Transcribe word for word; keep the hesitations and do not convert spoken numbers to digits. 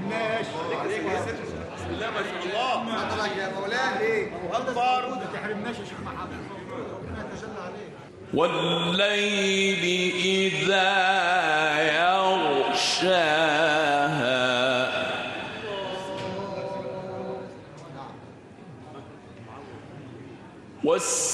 تحرمناش. عليك يا ست. بسم الله ما شاء الله. حضرتك يا مولانا ليه؟ اكبر. ما تحرمناش يا شيخ محمد. ربنا يتجلى عليك. والليل إذا يغشاها والسماء